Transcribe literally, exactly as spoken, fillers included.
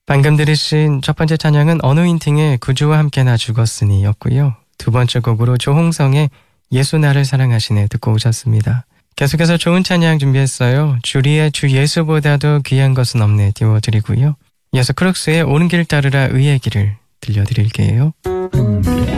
방금 들으신 첫 번째 찬양은 어노인팅의 구주와 함께 나 죽었으니 였고요. 두 번째 곡으로 조홍성의 예수 나를 사랑하시네 듣고 오셨습니다. 계속해서 좋은 찬양 준비했어요. 주리의 주 예수보다도 귀한 것은 없네 띄워드리고요. 이어서 크룩스의 오는 길 따르라 의의 길을 들려드릴게요.